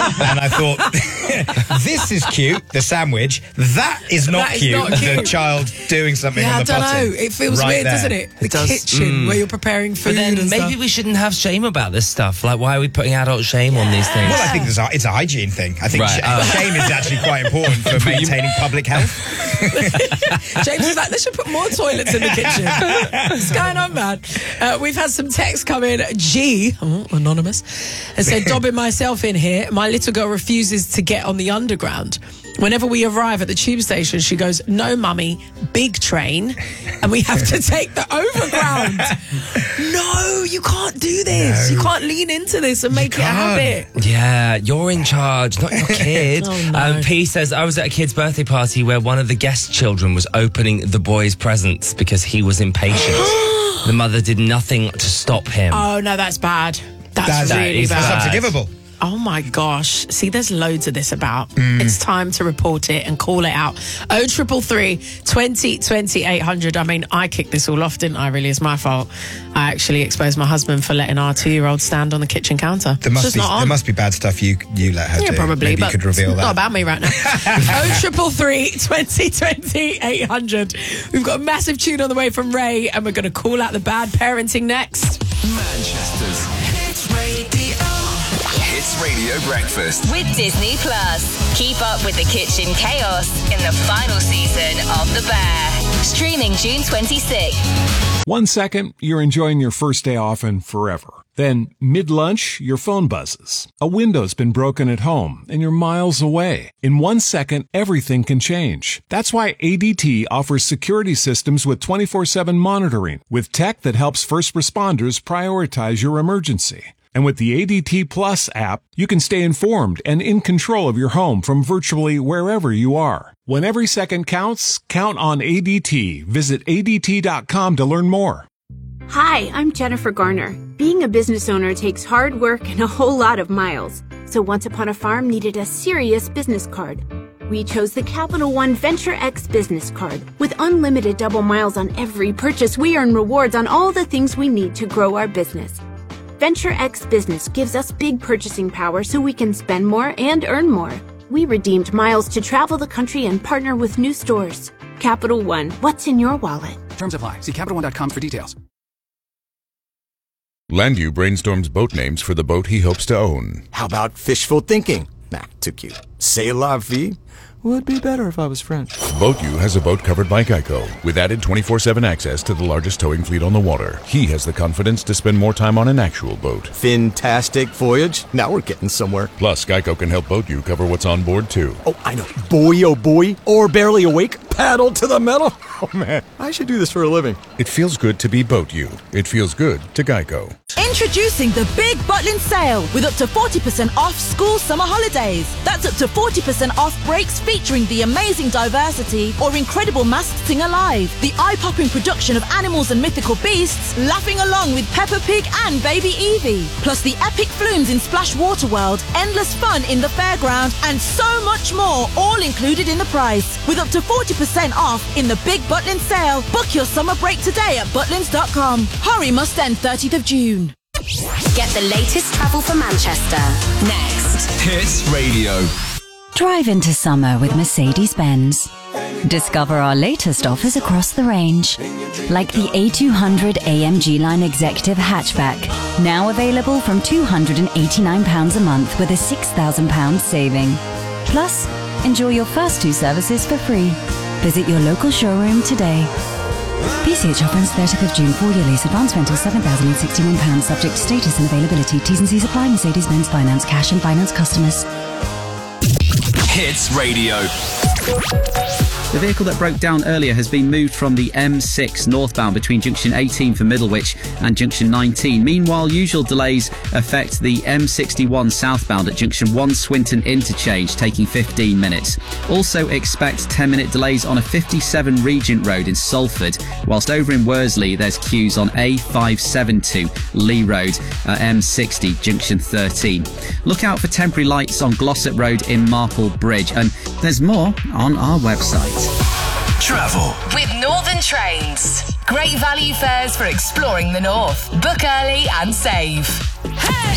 And I thought, this is cute, the sandwich. That is not cute, the child doing something on the potty. I don't know. It feels weird, doesn't it? The kitchen where you're preparing food. But then maybe we shouldn't have shame about this stuff. Like, why are we putting adult shame on these things? Well, I think it's a hygiene thing. I think shame is actually quite important for maintaining public health. James is like, they should put more toilets in the kitchen. What's going on, man? We've had some texts come in. G, anonymous, and said, dobbing myself in here. My little girl refuses to get on the underground. Whenever we arrive at the tube station, she goes, no, mummy, big train, and we have to take the overground. No, you can't do this. No. You can't lean into this and make it a habit. Yeah, you're in charge, not your kid. Oh, no. P says, I was at a kid's birthday party where one of the guest children was opening the boy's presents because he was impatient. The mother did nothing to stop him. Oh, no, that's bad. That's really bad. That's unforgivable. Oh my gosh. See, there's loads of this about. It's time to report it and call it out. 0333 20 20 800. I mean, I kicked this all off, didn't I? Really, it's my fault. I actually exposed my husband for letting our 2-year-old stand on the kitchen counter. There must be bad stuff you let her do. Yeah, probably. Maybe you could reveal that. Not about me right now. 0333 20 20 800. We've got a massive tune on the way from Ray, and we're going to call out the bad parenting next. Manchester's Hits Radio. Hits Radio Breakfast with Disney Plus. Keep up with the kitchen chaos in the final season of The Bear. Streaming June 26th. 1 second, you're enjoying your first day off and forever. Then, mid-lunch, your phone buzzes. A window's been broken at home, and you're miles away. In 1 second, everything can change. That's why ADT offers security systems with 24/7 monitoring, with tech that helps first responders prioritize your emergency. And with the ADT Plus app, you can stay informed and in control of your home from virtually wherever you are. When every second counts, count on ADT. Visit ADT.com to learn more. Hi, I'm Jennifer Garner. Being a business owner takes hard work and a whole lot of miles. So Once Upon a Farm needed a serious business card. We chose the Capital One Venture X business card. With unlimited double miles on every purchase, we earn rewards on all the things we need to grow our business. Venture X Business gives us big purchasing power so we can spend more and earn more. We redeemed miles to travel the country and partner with new stores. Capital One, what's in your wallet? Terms apply. See CapitalOne.com for details. Landu brainstorms boat names for the boat he hopes to own. How about fishful thinking? Nah, too cute. C'est la vie? Would be better if I was French. BoatU has a boat covered by Geico, with added 24/7 access to the largest towing fleet on the water. He has the confidence to spend more time on an actual boat. Fantastic voyage. Now we're getting somewhere. Plus, Geico can help BoatU cover what's on board, too. Oh, I know. Boy, oh boy. Or barely awake. Paddle to the metal. Oh, man. I should do this for a living. It feels good to be BoatU. It feels good to Geico. Introducing the Big Butlin Sale with up to 40% off school summer holidays. That's up to 40% off breaks featuring the amazing diversity or incredible Masked Singer Live. The eye-popping production of animals and mythical beasts laughing along with Peppa Pig and Baby Evie. Plus the epic flumes in Splash Water World, endless fun in the fairground and so much more, all included in the price. With up to 40% off in the Big Butlin Sale. Book your summer break today at butlins.com. Hurry must end 30th of June. Get the latest travel for Manchester next. Hits Radio. Drive into summer with Mercedes-Benz. Discover our latest offers across the range, like the A200 AMG Line Executive Hatchback, now available from £289 a month with a £6,000 saving. Plus, enjoy your first 2 services for free. Visit your local showroom today. PCH offers 30th of June, 4-year lease, advance rental £7,061, subject to status and availability. T's and C's apply. Mercedes-Benz Finance, cash and finance customers. Hits Radio. The vehicle that broke down earlier has been moved from the M6 northbound between junction 18 for Middlewich and junction 19. Meanwhile, usual delays affect the M61 southbound at junction 1 Swinton interchange, taking 15 minutes. Also expect 10-minute delays on a 57 Regent Road in Salford, whilst over in Worsley there's queues on A572 Lee Road at M60 junction 13. Look out for temporary lights on Glossop Road in Marple Bridge, and there's more on our website. Travel with Northern Trains. Great value fares for exploring the north. Book early and save. Hey!